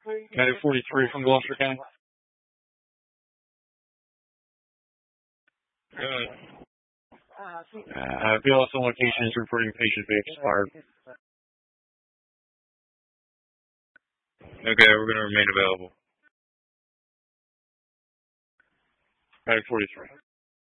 County 43 from Gloucester County. BLS on location is reporting patient being expired. Okay, we're going to remain available. County 43.